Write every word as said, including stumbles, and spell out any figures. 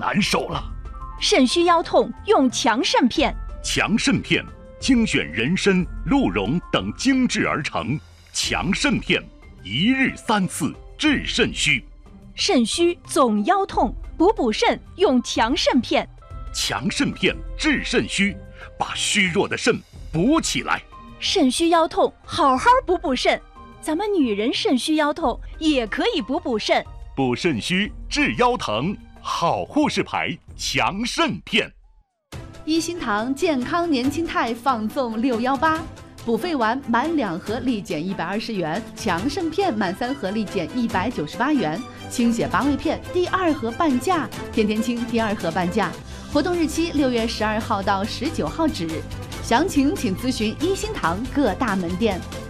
难受了。 肾虚腰痛用强肾片。 强肾片精选人参、鹿茸等精制而成，强肾片一日三次治肾虚。 肾虚总腰痛，补补肾用强肾片。 强肾片治肾虚，把虚弱的肾补起来。 肾虚腰痛，好好补补肾。咱们女人肾虚腰痛也可以补补肾。 补肾虚治腰疼，好护士牌强肾片。 一心堂健康年轻态放送六幺八，补肺丸满两盒立减一百二十元，强肾片满三盒立减一百九十八元，清血八味片第二盒半价，天天清第二盒半价。活动日期六月十二号到十九号止，详情请咨询一心堂各大门店。